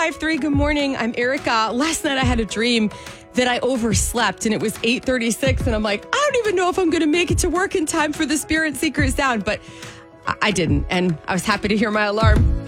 1053, good morning. I'm Erica. Last night I had a dream that I overslept and it was 8:36 and I'm like, I don't even know if I'm going to make it to work in time for the Spirit Seekers sound, but I didn't. And I was happy to hear my alarm.